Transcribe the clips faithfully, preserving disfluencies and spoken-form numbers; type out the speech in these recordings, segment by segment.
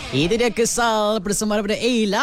Itu dia Kesal bersama daripada Ella.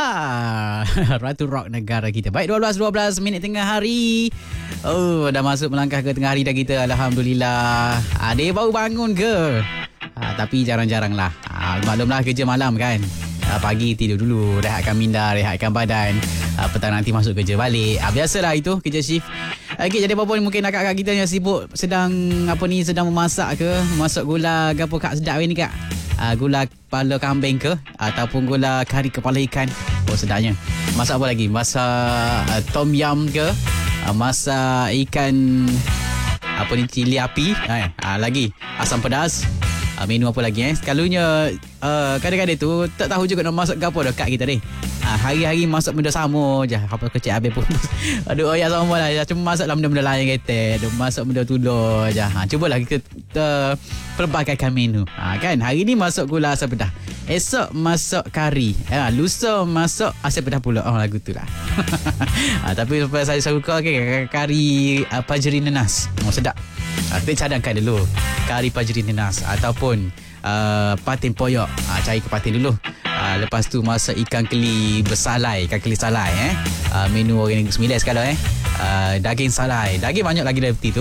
Ratu Rock negara kita. Baik, dua belas dua belas minit tengah hari. Oh, dah masuk melangkah ke tengah hari dah kita. Alhamdulillah. Adik baru bangun ke? Ha, tapi jarang-jarang lah. Ha, maklumlah kerja malam kan. Ha, pagi tidur dulu, rehatkan minda, rehatkan badan. Ha, petang nanti masuk kerja balik. Ha, biasalah itu kerja shift. Okey, jadi apa pun mungkin akak-akak kita yang sibuk sedang apa ni sedang memasak ke, masak gula gapo kak sedap ni kak. Uh, gula kepala kambing ke ataupun gula kari kepala ikan. Oh sedapnya. Masak apa lagi? Masak uh, tom yum ke? Uh, masak ikan apa ni cili api, eh uh, lagi asam pedas. Uh, menu apa lagi eh? Sekalunya uh, kadang-kadang tu tak tahu juga nak masak gapo dah kat kita ni. Uh, hari-hari masak benda sama je. Apa kecil habis pun. Aduh, oh ya sama lah. Cuma masaklah benda-benda lain kata. Masak benda tulur je. Ha, cubalah kita uh, pelbagaikan menu. Ha, kan? Hari ni masak gula asam pedas. Esok masak kari. Ha, lusa masak asam pedas pula. Oh, lagu tu lah. Ha, tapi saya suka okay, kari uh, pajeri nenas. Oh, sedap. Ha, kita cadangkan dulu. Kari pajeri nenas. Ataupun uh, patin poyok. Ha, cari ke patin dulu. Uh, lepas tu masak ikan keli bersalai, ikan keli salai eh. Uh, menu orang Negeri Sembilan sekarang eh. Uh, daging salai. Daging banyak lagi dari tu.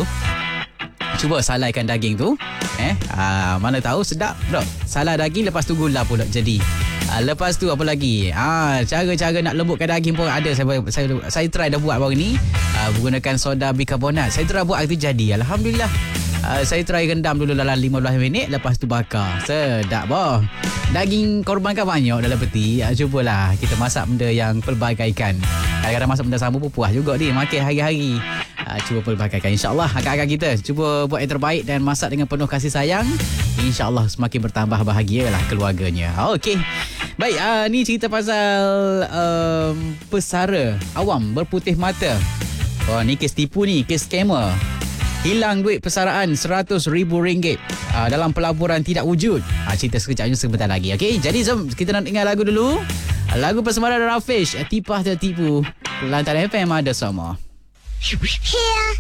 Cuba salaikan daging tu. Eh, uh, mana tahu sedap bro. Salai daging lepas tu gula pula jadi. Uh, lepas tu apa lagi? Ah, uh, cara-cara nak lembutkan daging pun ada. Saya saya saya try dah buat baru ni. Uh, menggunakan soda bikarbonat. Saya try buat itu jadi. Alhamdulillah. Uh, saya try rendam dulu dalam lima belas minit. Lepas tu bakar. Sedap boh. Daging korban kan banyak dalam peti. Uh, cubalah kita masak benda yang pelbagaikan. Kadang-kadang masak benda sama pun puas juga ni. Makan hari-hari. Uh, cuba pelbagaikan. InsyaAllah akak-akak kita cuba buat yang terbaik dan masak dengan penuh kasih sayang. InsyaAllah semakin bertambah bahagialah keluarganya. Okey. Baik, uh, ni cerita pasal um, pesara awam berputih mata. Oh, ni kes tipu ni. Kes scammer. Hilang duit persaraan seratus ribu ringgit uh, dalam pelaburan tidak wujud. Uh, cerita sekejapnya sebentar lagi. Okey, jadi jom kita nak dengar lagu dulu. Uh, lagu persembahan Rafish, Tipah Tertipu. Lantaran F M ada sama.